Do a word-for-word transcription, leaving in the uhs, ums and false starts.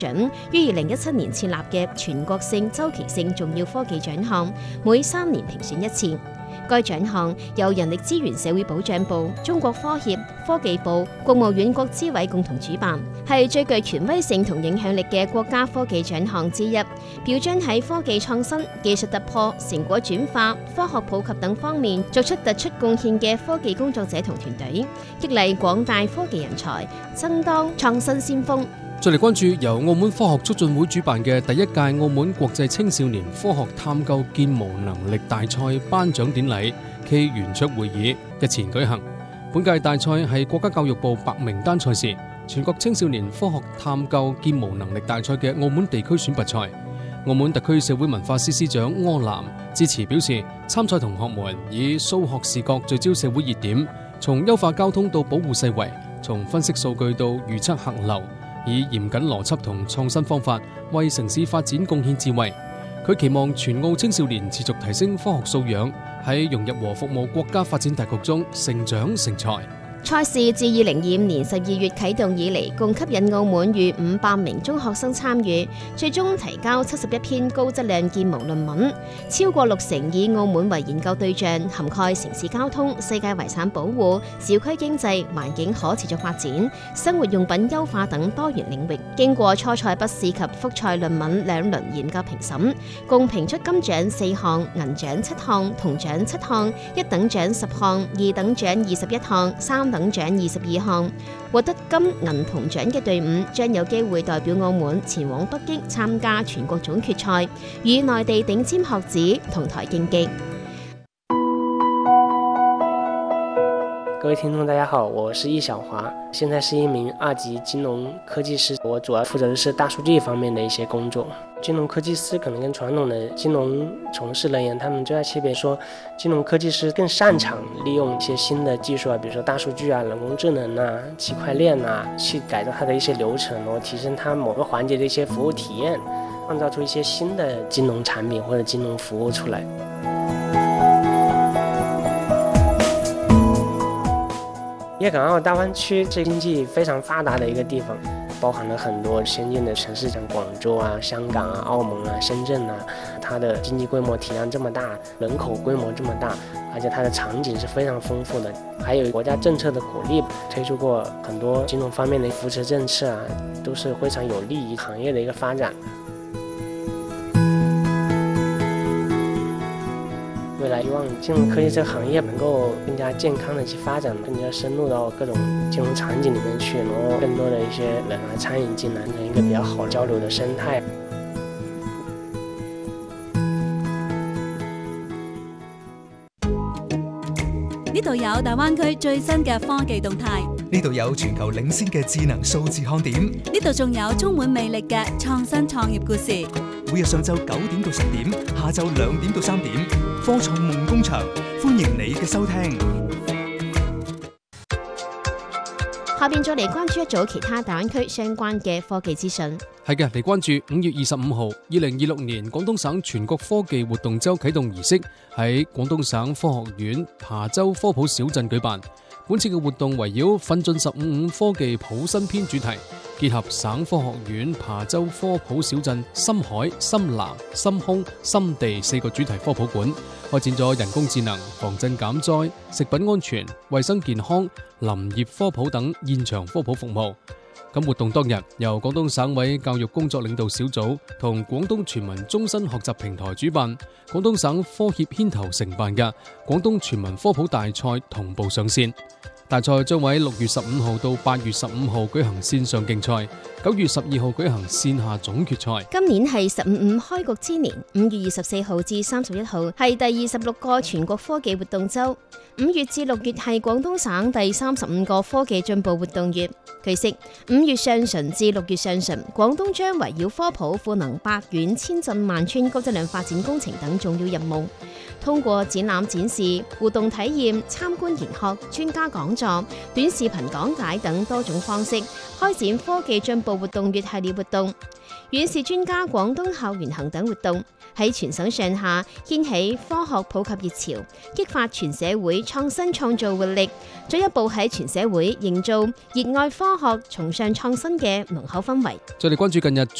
準於二零一七年設立嘅全國性周期性重要科技獎項，每三年評選一次。該獎項由人力資源社會保障部、中國科協、科技部、國務院國資委共同主辦，係最具權威性同影響力嘅國家科技獎項之一，表彰喺科技創新、技術突破、成果轉化、科學普及等方面作出突出貢獻嘅科技工作者同團隊，激勵廣大科技人才爭當創新先鋒。 再嚟關注由澳門科學促進會主辦嘅第一屆澳門國際青少年科學探究建模能力大賽頒獎典禮暨圓桌會議日前舉行。本屆大賽係國家教育部白名單賽事，全國青少年科學探究建模能力大賽嘅澳門地區選拔賽。澳門特區社會文化司司長柯南致辭表示，參賽同學們以數學視角聚焦社會熱點，從優化交通到保護世圍，從分析數據到預測客流，以嚴謹邏輯同創新方法為城市發展貢獻智慧。佢期望全澳青少年持續提升科學素養，喺融入和服務國家發展大局中成長成才。 賽事自二零二五年十二月啟動以嚟，共吸引澳門逾五百名中學生參與，最終提交七十一篇高質量建模論文，超過六成以澳門為研究對象，涵蓋城市交通、世界遺產保護、小區經濟、環境可持續發展、生活用品優化等多元領域。經過初賽筆試及複賽論文兩輪嚴格評審，共評出金獎四項、銀獎七項、銅獎七項、一等獎十項、二等獎二十一項、三等獎二十二項，獲得金銀銅獎嘅隊伍將有機會代表澳門前往北京參加全國總決賽，與內地頂尖學子同台競技。 各位聽眾大家好，我是易小華，現在是一名二級金融科技師，我主要負責的是大數據方面的一些工作。金融科技師可能跟傳統的金融從事人員，他們最大區別說，金融科技師更擅長利用一些新的技術啊，比如說大數據啊、人工智能啊、區塊鏈啊，去改造它的一些流程，然後提升它某個環節的一些服務體驗，創造出一些新的金融產品或者金融服務出來。粵港澳大灣區是經濟非常發達的一個地方，包含了很多先進的城市，像廣州啊、香港啊、澳門啊、深圳啊，它的經濟規模體量這麼大，人口規模這麼大，而且它的場景是非常豐富的，還有國家政策的鼓勵，推出過很多金融方面的扶持政策啊，都是非常有利於行業的一個發展。未來希望金融科技這個行業能夠更加健康的去發展，更加深入到各種金融場景裡面去，然後更多的一些人來參與進來，成一個比較好交流的生態。 呢度有大灣區最新嘅科技動態， 呢度有全球領先嘅智能數字看點， 呢度仲有充滿魅力嘅創新創業故事。 每日上晝九點到十點，下晝兩點到三點，科創夢工場，歡迎你嘅收聽。 下邊再嚟關注一組其他大灣區相關嘅科技資訊。 係嘅，嚟關注五月二十五號，二零二六年廣東省全國科技活動周啟動儀式喺廣東省科學院琶洲科普小鎮舉辦。本次嘅活動圍繞奮進十五五科技普新篇主題，結合省科學院琶洲科普小鎮深海、深藍、深空、深地四個主題科普館，開展咗人工智能、防震減災、食品安全、衛生健康、林業科普等現場科普服務。咁活動當日，由廣東省委教育工作領導小組同廣東全民終身學習平台主辦，廣東省科協牽頭承辦嘅廣東全民科普大賽同步上線。大賽將喺六月十五號到八月十五號舉行線上競賽，九月十二號舉行線下總決賽。 今年係十五五開局之年，五月二十四號至三十一號係第二十六個全國科技活動周，五月至六月係廣東省第三十五個科技進步活動月。據悉，五月上旬至六月上旬，廣東將圍繞科普賦能百縣千鎮萬村高質量發展工程等重要任務，通過展覽展示、互動體驗、參觀研學、專家講座、短視頻講解等多種方式，開展科技進步步活動月系列活動、院士專家廣東校園行等活動，喺全省上下掀起科學普及熱潮，激發全社會創新創造活力，進一步喺全社會營造熱愛科學、崇尚創新嘅濃厚氛圍。 再嚟關注近日